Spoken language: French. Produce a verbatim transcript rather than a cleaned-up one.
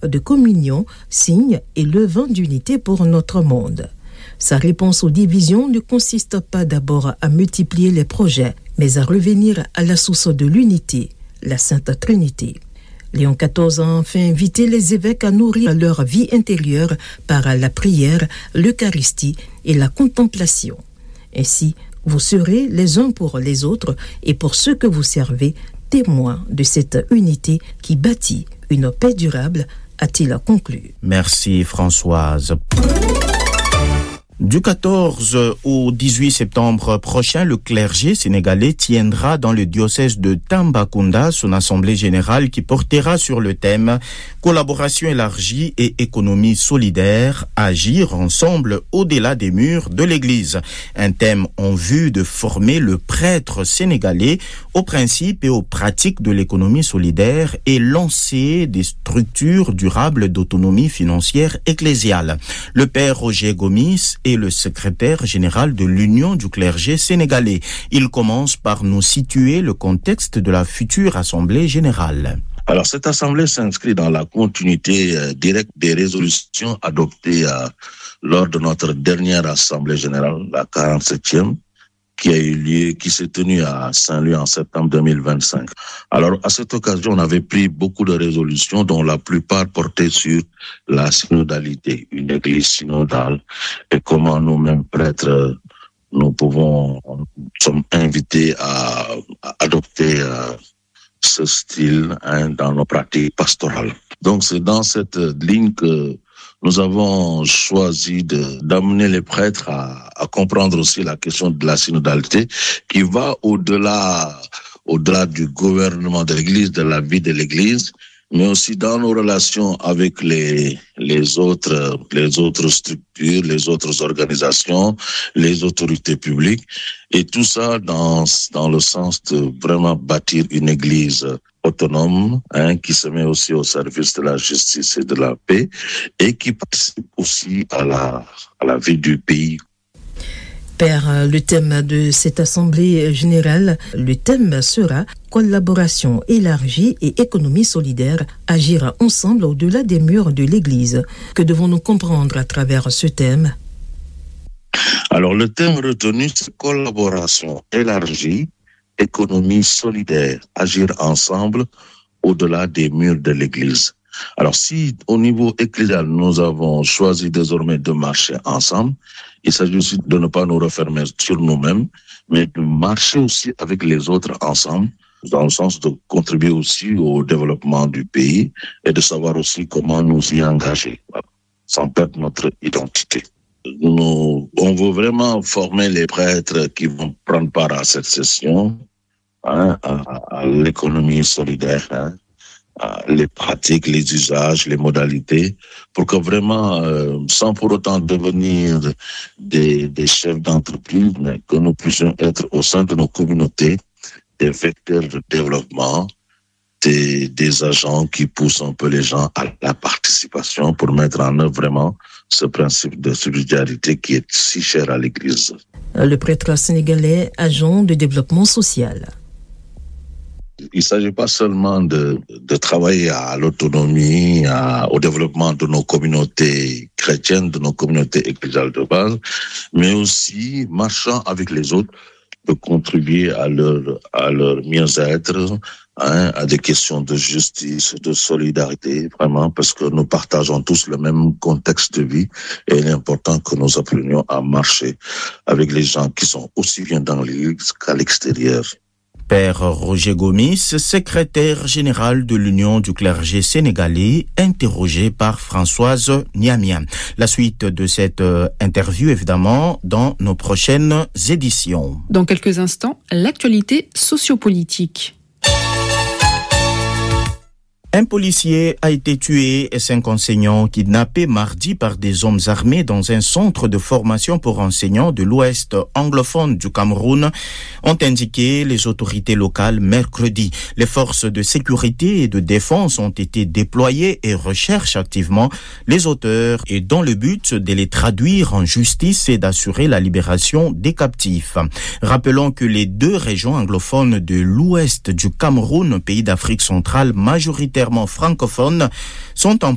de communion, signe et levain d'unité pour notre monde. Sa réponse aux divisions ne consiste pas d'abord à multiplier les projets, mais à revenir à la source de l'unité, la Sainte Trinité. Léon quatorze a enfin invité les évêques à nourrir leur vie intérieure par la prière, l'Eucharistie et la contemplation. Ainsi, vous serez les uns pour les autres et pour ceux que vous servez, témoins de cette unité qui bâtit une paix durable, a-t-il conclu. Merci Françoise. Du quatorze au dix-huit septembre prochain, le clergé sénégalais tiendra dans le diocèse de Tambacounda son assemblée générale qui portera sur le thème « Collaboration élargie et économie solidaire, agir ensemble au-delà des murs de l'Église ». Un thème en vue de former le prêtre sénégalais aux principes et aux pratiques de l'économie solidaire et lancer des structures durables d'autonomie financière ecclésiale. Le père Roger Gomis est le secrétaire général de l'Union du clergé sénégalais. Il commence par nous situer le contexte de la future Assemblée générale. Alors, cette Assemblée s'inscrit dans la continuité euh, directe des résolutions adoptées euh, lors de notre dernière Assemblée générale, la quarante-septième, qui a eu lieu, qui s'est tenue à Saint-Louis en septembre deux mille vingt-cinq. Alors, à cette occasion, on avait pris beaucoup de résolutions dont la plupart portaient sur la synodalité, une église synodale, et comment nous-mêmes prêtres, nous pouvons, nous sommes invités à, à adopter euh, ce style hein, dans nos pratiques pastorales. Donc, c'est dans cette ligne que nous avons choisi de, d'amener les prêtres à, à comprendre aussi la question de la synodalité qui va au-delà, au-delà du gouvernement de l'Église, de la vie de l'Église, mais aussi dans nos relations avec les, les autres, les autres structures, les autres organisations, les autorités publiques, et tout ça dans, dans le sens de vraiment bâtir une Église autonome, hein, qui se met aussi au service de la justice et de la paix, et qui participe aussi à la, à la vie du pays. Père, le thème de cette Assemblée générale, le thème sera « Collaboration élargie et économie solidaire, agir ensemble au-delà des murs de l'Église ». Que devons-nous comprendre à travers ce thème ? Alors, le thème retenu, c'est « Collaboration élargie, économie solidaire, agir ensemble au-delà des murs de l'Église ». Alors, si au niveau ecclésial, nous avons choisi désormais de marcher ensemble, il s'agit aussi de ne pas nous refermer sur nous-mêmes, mais de marcher aussi avec les autres ensemble, dans le sens de contribuer aussi au développement du pays et de savoir aussi comment nous y engager, sans perdre notre identité. Nous, on veut vraiment former les prêtres qui vont prendre part à cette session, hein, à, à l'économie solidaire, hein, les pratiques, les usages, les modalités, pour que vraiment, euh, sans pour autant devenir des, des chefs d'entreprise, mais que nous puissions être au sein de nos communautés des vecteurs de développement, des, des agents qui poussent un peu les gens à la participation pour mettre en œuvre vraiment ce principe de subsidiarité qui est si cher à l'Église. Le prêtre sénégalais, agent de développement social. Il ne s'agit pas seulement de, de travailler à l'autonomie, à, au développement de nos communautés chrétiennes, de nos communautés ecclésiales de base, mais aussi, marchant avec les autres, de contribuer à leur, à leur mieux-être, hein, à des questions de justice, de solidarité, vraiment, parce que nous partageons tous le même contexte de vie et il est important que nous apprenions à marcher avec les gens qui sont aussi bien dans l'Église qu'à l'extérieur. Père Roger Gomis, secrétaire général de l'Union du clergé sénégalais, interrogé par Françoise Niamia. La suite de cette euh, interview, évidemment, dans nos prochaines éditions. Dans quelques instants, l'actualité sociopolitique. Un policier a été tué et cinq enseignants kidnappés mardi par des hommes armés dans un centre de formation pour enseignants de l'Ouest anglophone du Cameroun, ont indiqué les autorités locales mercredi. Les forces de sécurité et de défense ont été déployées et recherchent activement les auteurs et dans le but de les traduire en justice et d'assurer la libération des captifs. Rappelons que les deux régions anglophones de l'Ouest du Cameroun, pays d'Afrique centrale majoritairement francophones, sont en